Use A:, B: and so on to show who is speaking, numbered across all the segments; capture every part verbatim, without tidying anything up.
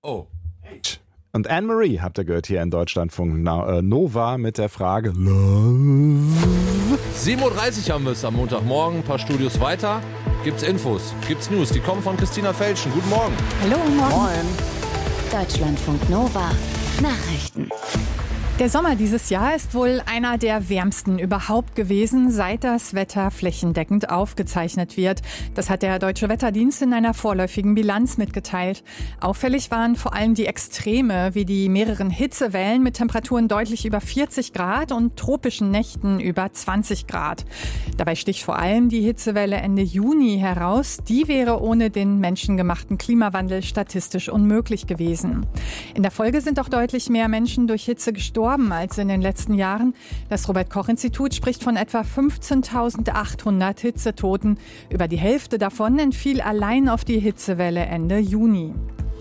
A: Oh.
B: Und Anne-Marie habt ihr gehört hier in Deutschlandfunk Nova mit der Frage Love.
A: sieben Uhr dreißig haben wir es am Montagmorgen. Ein paar Studios weiter. Gibt's Infos, gibt's News. Die kommen von Christina Felschen. Guten Morgen.
C: Hallo, morgen.
B: Moin.
D: Deutschlandfunk Nova. Nachrichten.
C: Der Sommer dieses Jahr ist wohl einer der wärmsten überhaupt gewesen, seit das Wetter flächendeckend aufgezeichnet wird. Das hat der Deutsche Wetterdienst in einer vorläufigen Bilanz mitgeteilt. Auffällig waren vor allem die Extreme, wie die mehreren Hitzewellen mit Temperaturen deutlich über vierzig Grad und tropischen Nächten über zwanzig Grad. Dabei sticht vor allem die Hitzewelle Ende Juni heraus. Die wäre ohne den menschengemachten Klimawandel statistisch unmöglich gewesen. In der Folge sind auch deutlich mehr Menschen durch Hitze gestorben als in den letzten Jahren. Das Robert-Koch-Institut spricht von etwa fünfzehntausendachthundert Hitzetoten. Über die Hälfte davon entfiel allein auf die Hitzewelle Ende Juni.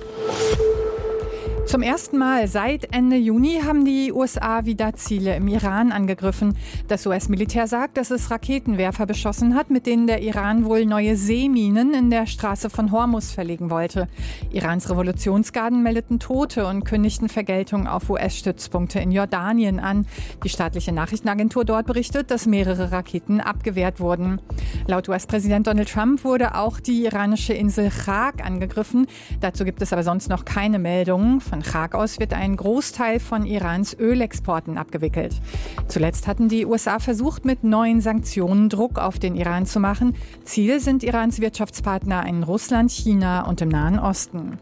C: Zum ersten Mal seit Ende Juni haben die U S A wieder Ziele im Iran angegriffen. Das U S-Militär sagt, dass es Raketenwerfer beschossen hat, mit denen der Iran wohl neue Seeminen in der Straße von Hormuz verlegen wollte. Irans Revolutionsgarden meldeten Tote und kündigten Vergeltung auf U S-Stützpunkte in Jordanien an. Die staatliche Nachrichtenagentur dort berichtet, dass mehrere Raketen abgewehrt wurden. Laut U S-Präsident Donald Trump wurde auch die iranische Insel Chag angegriffen. Dazu gibt es aber sonst noch keine Meldungen. Von Chag aus wird ein Großteil von Irans Ölexporten abgewickelt. Zuletzt hatten die U S A versucht, mit neuen Sanktionen Druck auf den Iran zu machen. Ziel sind Irans Wirtschaftspartner in Russland, China und im Nahen Osten.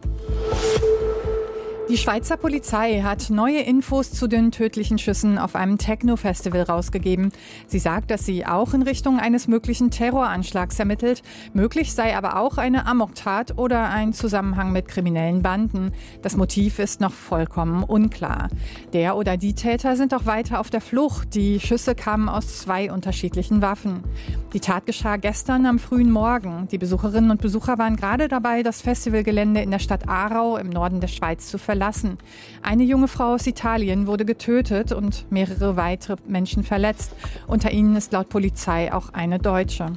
C: Die Schweizer Polizei hat neue Infos zu den tödlichen Schüssen auf einem Techno-Festival rausgegeben. Sie sagt, dass sie auch in Richtung eines möglichen Terroranschlags ermittelt. Möglich sei aber auch eine Amoktat oder ein Zusammenhang mit kriminellen Banden. Das Motiv ist noch vollkommen unklar. Der oder die Täter sind auch weiter auf der Flucht. Die Schüsse kamen aus zwei unterschiedlichen Waffen. Die Tat geschah gestern am frühen Morgen. Die Besucherinnen und Besucher waren gerade dabei, das Festivalgelände in der Stadt Aarau im Norden der Schweiz zu verlassen. Verlassen. Eine junge Frau aus Italien wurde getötet und mehrere weitere Menschen verletzt. Unter ihnen ist laut Polizei auch eine Deutsche.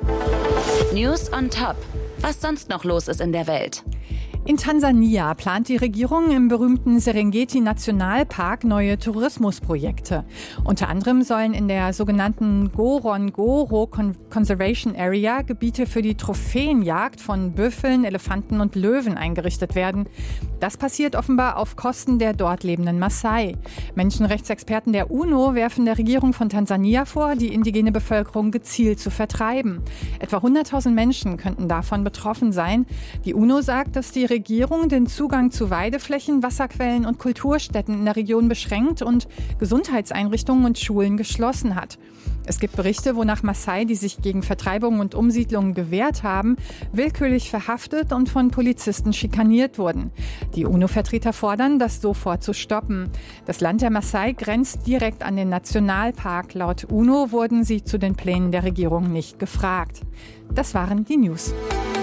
D: News on Top. Was sonst noch los ist in der Welt?
C: In Tansania plant die Regierung im berühmten Serengeti-Nationalpark neue Tourismusprojekte. Unter anderem sollen in der sogenannten Ngorongoro Conservation Area Gebiete für die Trophäenjagd von Büffeln, Elefanten und Löwen eingerichtet werden. Das passiert offenbar auf Kosten der dort lebenden Maasai. Menschenrechtsexperten der UNO werfen der Regierung von Tansania vor, die indigene Bevölkerung gezielt zu vertreiben. Etwa hunderttausend Menschen könnten davon betroffen sein. Die UNO sagt, dass die Regierung den Zugang zu Weideflächen, Wasserquellen und Kulturstätten in der Region beschränkt und Gesundheitseinrichtungen und Schulen geschlossen hat. Es gibt Berichte, wonach Maasai, die sich gegen Vertreibungen und Umsiedlungen gewehrt haben, willkürlich verhaftet und von Polizisten schikaniert wurden. Die UNO-Vertreter fordern, das sofort zu stoppen. Das Land der Maasai grenzt direkt an den Nationalpark. Laut UNO wurden sie zu den Plänen der Regierung nicht gefragt. Das waren die News.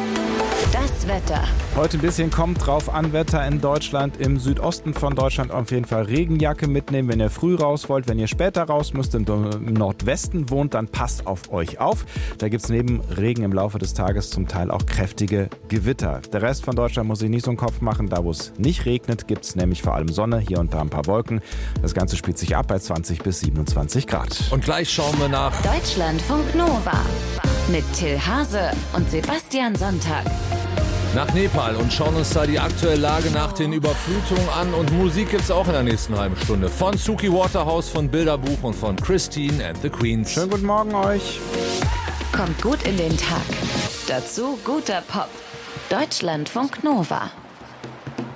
D: Das Wetter.
B: Heute ein bisschen kommt drauf an, Wetter in Deutschland. Im Südosten von Deutschland auf jeden Fall Regenjacke mitnehmen, wenn ihr früh raus wollt. Wenn ihr später raus müsst, im Nordwesten wohnt, dann passt auf euch auf. Da gibt es neben Regen im Laufe des Tages zum Teil auch kräftige Gewitter. Der Rest von Deutschland muss sich nicht so einen Kopf machen. Da, wo es nicht regnet, gibt es nämlich vor allem Sonne, hier und da ein paar Wolken. Das Ganze spielt sich ab bei zwanzig bis siebenundzwanzig Grad.
A: Und gleich schauen wir nach
D: Deutschlandfunk Nova mit Till Hase und Sebastian Sonntag.
A: Nach Nepal und schauen uns da die aktuelle Lage nach den Überflutungen an. Und Musik gibt's auch in der nächsten halben Stunde. Von Suki Waterhouse, von Bilderbuch und von Christine and the Queens.
B: Schönen guten Morgen euch.
D: Kommt gut in den Tag. Dazu guter Pop. Deutschlandfunk Nova.